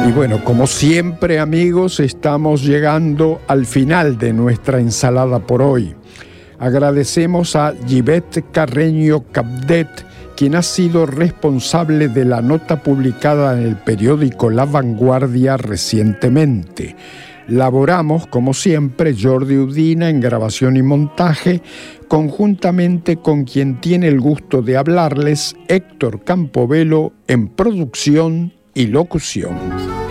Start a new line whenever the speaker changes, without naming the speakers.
Y bueno, como siempre, amigos, estamos llegando al final de nuestra ensalada por hoy. Agradecemos a Yvette Carreño Capdet, quien ha sido responsable de la nota publicada en el periódico La Vanguardia recientemente. Laboramos, como siempre, Jordi Udina en grabación y montaje, conjuntamente con quien tiene el gusto de hablarles, Héctor Campobello, en producción y locución.